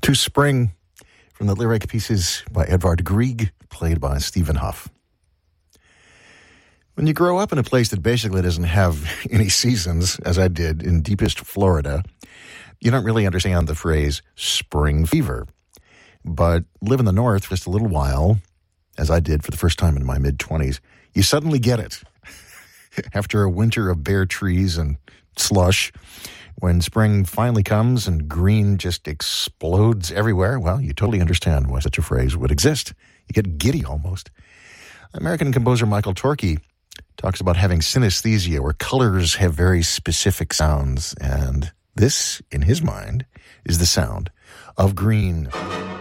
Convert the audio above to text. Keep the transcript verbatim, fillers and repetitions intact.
To Spring, from the lyric pieces by Edvard Grieg, played by Stephen Huff. When you grow up in a place that basically doesn't have any seasons, as I did in deepest Florida, you don't really understand the phrase spring fever. But live in the north for just a little while, as I did for the first time in my mid-twenties, you suddenly get it. After a winter of bare trees and slush, when spring finally comes and green just explodes everywhere, well, you totally understand why such a phrase would exist. You get giddy almost. American composer Michael Torke talks about having synesthesia, where colors have very specific sounds, and this, in his mind, is the sound of green.